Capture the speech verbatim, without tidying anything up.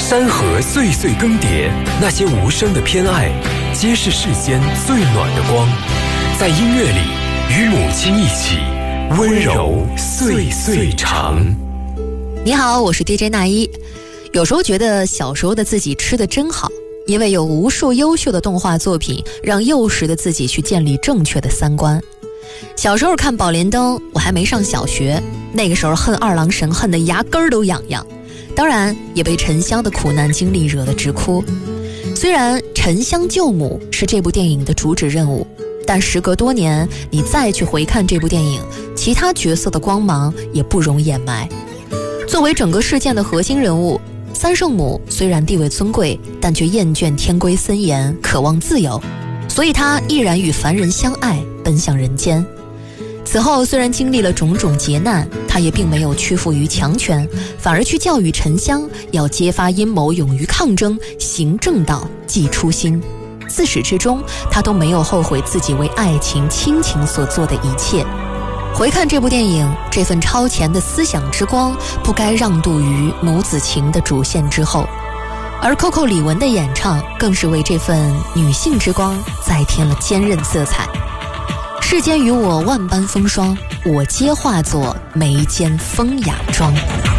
山河岁岁更迭，那些无声的偏爱，皆是世间最暖的光。在音乐里，与母亲一起，温柔岁岁长。 你好，我是 D J 那一。有时候觉得小时候的自己吃得真好，因为有无数优秀的动画作品让幼时的自己去建立正确的三观。小时候看宝莲灯，我还没上小学，那个时候恨二郎神恨得牙根儿都痒痒，当然也被沉香的苦难经历惹得直哭。虽然沉香救母是这部电影的主旨任务，但时隔多年，你再去回看这部电影，其他角色的光芒也不容掩埋。作为整个事件的核心人物，三圣母虽然地位尊贵，但却厌倦天规森严，渴望自由，所以她毅然与凡人相爱，奔向人间。此后虽然经历了种种劫难，她也并没有屈服于强权，反而去教育沉香要揭发阴谋，勇于抗争，行正道，记初心。自始至终，她都没有后悔自己为爱情亲情所做的一切。回看这部电影，这份超前的思想之光不该让渡于母子情的主线之后，而 Coco 李玟的演唱更是为这份女性之光再添了坚韧色彩。世间与我万般风霜，我皆化作眉间风雅妆。